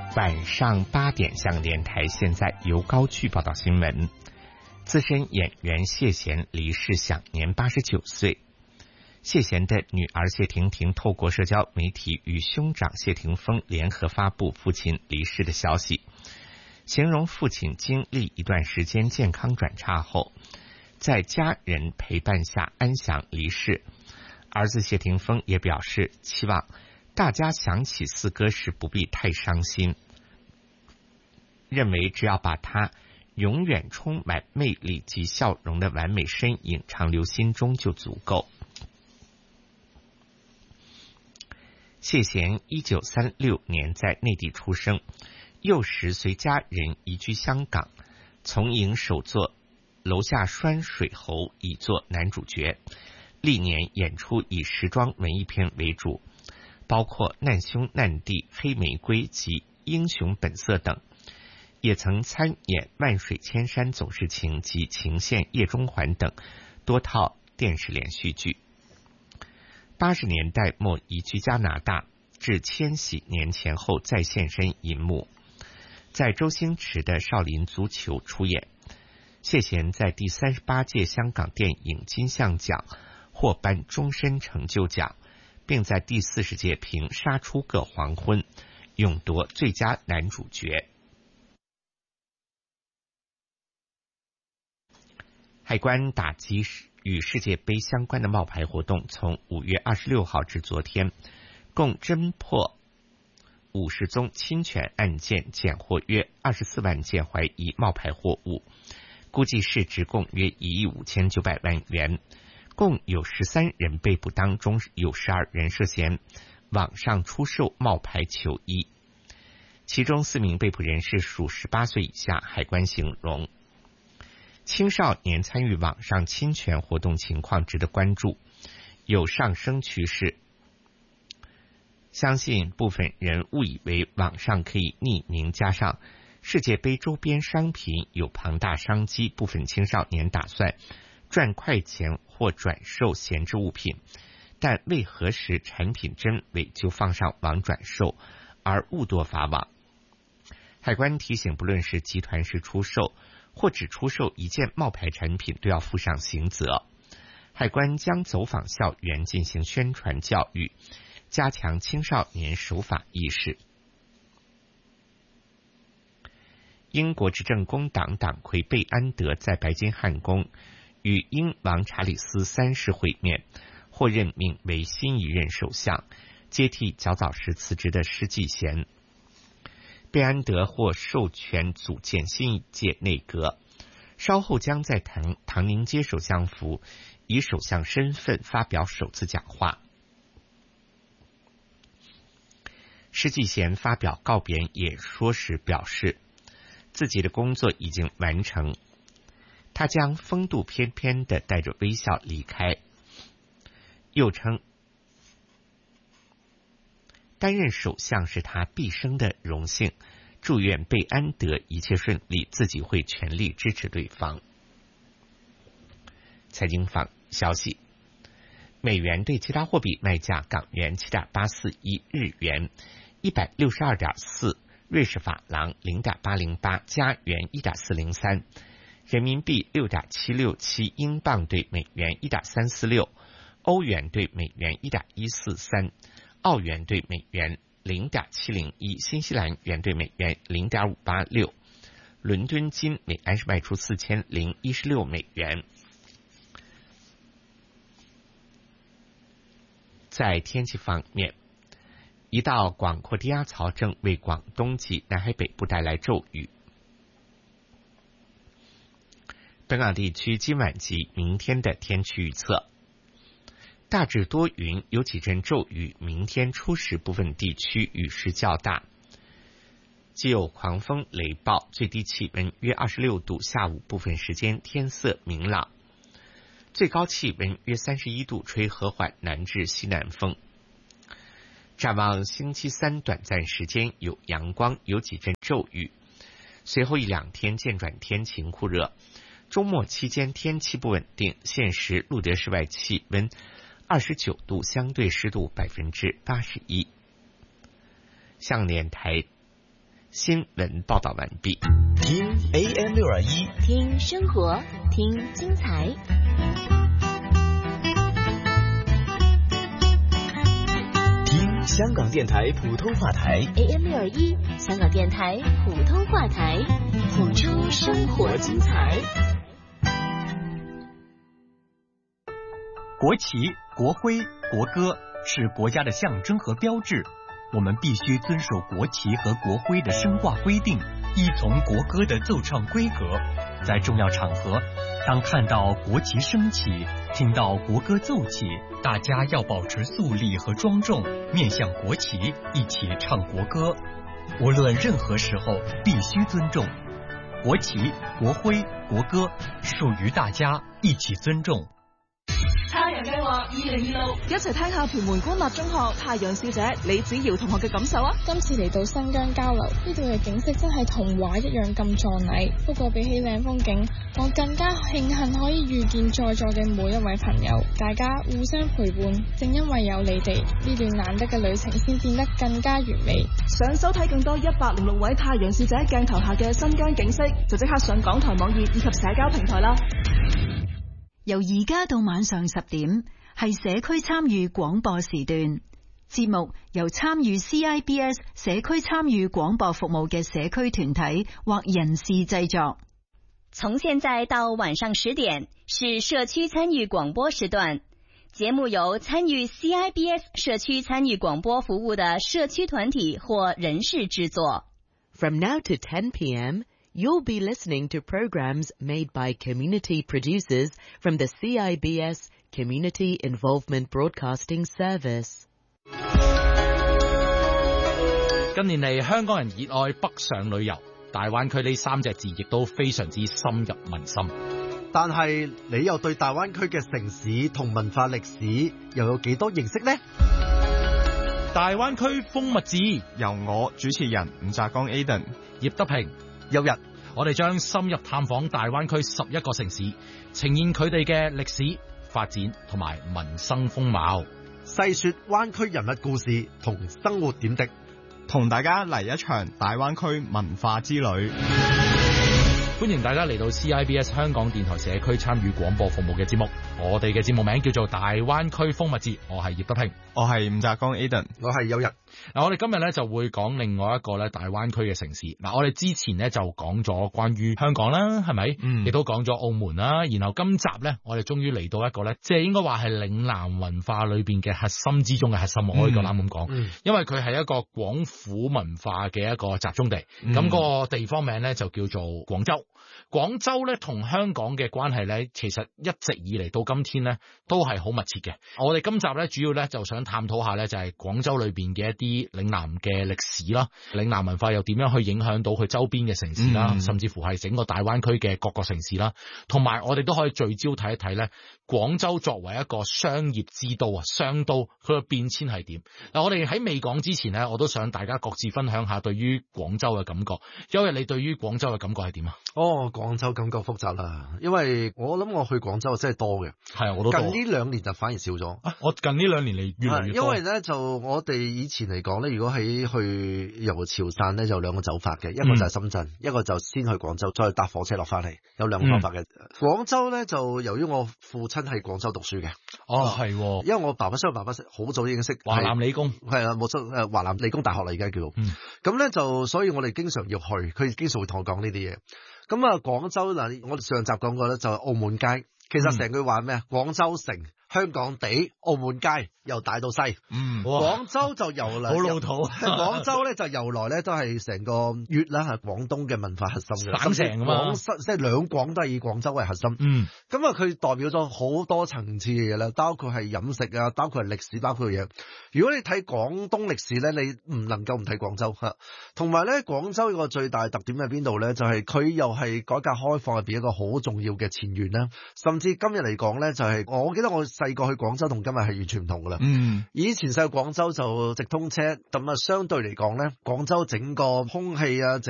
晚上8点，香港电台现在由高炬报道新闻。资深演员谢贤离世，享年89岁。谢贤的女儿谢婷婷透过社交媒体与兄长谢霆锋联合发布父亲离世的消息，形容父亲经历一段时间健康转差后，在家人陪伴下安详离世。儿子谢霆锋也表示，期望大家想起四哥时不必太伤心，认为只要把他永远充满魅力及笑容的完美身影长留心中就足够。谢贤1936年在内地出生，幼时随家人移居香港，从影首作《楼下拴水猴》以作男主角，历年演出以时装文艺片为主，包括《难兄难弟》《黑玫瑰》及《英雄本色》等，也曾参演《万水千山总是情》及《情线夜中环》等多套电视连续剧。80年代末移居加拿大，至千禧年前后再现身银幕，在周星驰的《少林足球》出演。谢贤在第38届香港电影金像奖获颁终身成就奖，并在第40届凭杀出个黄昏勇夺最佳男主角。海关打击与世界杯相关的冒牌活动，从5月26号至昨天，共侦破50宗侵权案件，检获约24万件怀疑冒牌货物，估计市值共约1亿5900万元。共有13人被捕，当中有12人涉嫌网上出售冒牌球衣，其中4名被捕人士属18岁以下。海关形容青少年参与网上侵权活动情况值得关注，有上升趋势。相信部分人误以为网上可以匿名，加上世界杯周边商品有庞大商机，部分青少年打算赚快钱或转售闲置物品，但未核实产品真伪就放上网转售，而误堕法网。海关提醒，不论是集团式出售或只出售一件冒牌产品，都要负上刑责。海关将走访校园进行宣传教育，加强青少年守法意识。英国执政工党党魁贝安德在白金汉宫与英王查理斯3世会面，获任命为新一任首相，接替较早时辞职的施纪贤。贝安德获授权组建新一届内阁，稍后将在唐宁街首相府以首相身份发表首次讲话。施纪贤发表告别演说时表示，自己的工作已经完成，他将风度翩翩地带着微笑离开，又称担任首相是他毕生的荣幸，祝愿贝安德一切顺利，自己会全力支持对方。财经坊消息，美元对其他货币卖价：港元7.841，日元162.4，瑞士法郎0.808，加元1.403，人民币6.767，英镑对美元1.346，欧元对美元1.143，澳元对美元0.701，新西兰元对美元0.586。伦敦金每安士卖出4016美元。在天气方面，一道广阔低压槽正为广东及南海北部带来骤雨。本港地区今晚及明天的天气预测：大致多云，有几阵骤雨，明天初时部分地区雨势较大，既有狂风雷暴，最低气温约26度，下午部分时间天色明朗，最高气温约31度，吹和缓南至西南风。展望星期三短暂时间有阳光，有几阵骤雨，随后1-2天渐转天晴酷热。周末期间天气不稳定，现时录得室外气温29度，相对湿度81%。香港电台新闻报道完毕。 听 AM621， 听生活，听精彩。 听香港电台普通话台 AM621，香港电台普通话台，谱出生活精彩。 国旗、国徽、国歌是国家的象征和标志，我们必须遵守国旗和国徽的升挂规定，依从国歌的奏唱规格。在重要场合，当看到国旗升起，听到国歌奏起，大家要保持肃立和庄重，面向国旗，一起唱国歌。无论任何时候，必须尊重国旗、国徽、國歌，屬於大家，一起尊重。 太陽計劃2026，一齊聽下屯門官立中學太陽使者李子瑤同學嘅感受啊！ 今次嚟到新疆交流，呢度嘅景色真係童話一樣咁壯麗。不過比起靚風景，我更加慶幸可以遇見在座嘅每一位朋友，大家互相陪伴。正因為有你哋，呢段難得嘅旅程先變得更加完美。 想收睇更多106位太陽使者鏡頭下嘅新疆景色，就即刻上港台網頁以及社交平台啦。 由而家到晚上10點，係社區參與廣播時段。節目由參與 CIBS 社區參與廣播服務嘅社區團體或人士製作。 從現在到晚上10點是社區參與廣播時段，節目由參與 CIBS 社區參與廣播服務的社區團體或人士製作。 From now to 10 p.m., you'll be listening to programs made by community producers from the CIBS Community Involvement Broadcasting Service. 近年嚟，香港人熱愛北上旅遊，大灣區呢3隻字亦都非常之深入民心。 但係你又對大灣區嘅城市同文化歷史又有幾多認識呢？ 大灣區風物誌由我主持人吳澤剛 Aden、 葉德平、 有日， 我哋將深入探訪大灣區11個城市，呈現佢哋嘅歷史發展同埋民生風貌， 細說灣區人物故事同生活點滴， 同大家嚟一場大灣區文化之旅。 歡迎大家嚟到 CIBS 香港電台社區參與廣播服務嘅節目，我哋嘅節目名叫做大灣區風物誌，我係葉德平， 我係吳澤剛 Aden， 我係有日。 嗱，我哋今日咧就會講另外一個咧大灣區嘅城市。嗱，我哋之前咧就講咗關於香港啦，係咪？亦都講咗澳門啦。然後今集咧，我哋終於嚟到一個咧，即係應該話係嶺南文化裏邊嘅核心之中嘅核心，我可以夠膽咁講。因為佢係一個廣府文化嘅一個集中地。咁個地方名咧就叫做廣州。廣州咧同香港嘅關係咧，其實一直以嚟到今天咧都係好密切嘅。我哋今集咧主要咧就想探討下咧，就係廣州裏邊嘅一啲嶺南嘅歷史啦，嶺南文化又點樣去影響到佢周邊嘅城市啦，甚至乎係整個大灣區嘅各個城市啦。同埋我哋都可以聚焦睇一睇咧，廣州作為一個商業之都啊，商都佢嘅變遷係點。嗱，我哋喺未講之前咧，我都想大家各自分享下對於廣州嘅感覺。因為你對於廣州嘅感覺係點啊？ 廣州感覺複雜啦，因為我諗我去廣州真係多嘅， 係我都多。 近呢2年就反而少咗。 我近呢2年嚟越嚟越多。 因為咧就我哋以前嚟講咧，如果喺去由潮汕咧，就2個走法嘅，一個就係深圳，一個就先去廣州，再搭火車落翻嚟，有2個方法嘅。廣州咧就由於我父親喺廣州讀書嘅， 係， 因為我爸爸好早已經識華南理工， 係啦，冇錯，華南理工大學啦，而家叫做。咁咧就所以我哋經常要去，佢經常會同我講呢啲嘢。咁啊，廣州嗱，我哋上集講過咧，就係澳門街。其實成句話咩啊？廣州城、香港地、澳門街，由大到西。廣州就由來好老土。廣州咧就由來咧都係成個粵啦，係廣東嘅文化核心嘅。省城啊嘛，即係兩廣都係以廣州為核心。咁啊，佢代表咗好多層次嘅嘢啦，包括係飲食啊，包括係歷史，包括嘢。如果你睇廣東歷史咧，你唔能夠唔睇廣州嚇。同埋咧，廣州個最大特點喺邊度咧？就係佢又係改革開放入邊一個好重要嘅前沿啦。甚至今日嚟講咧，就係我記得我細個去廣州同今日係完全唔同噶啦。以前細個廣州就直通車，咁啊相對嚟講咧，廣州整個空氣啊，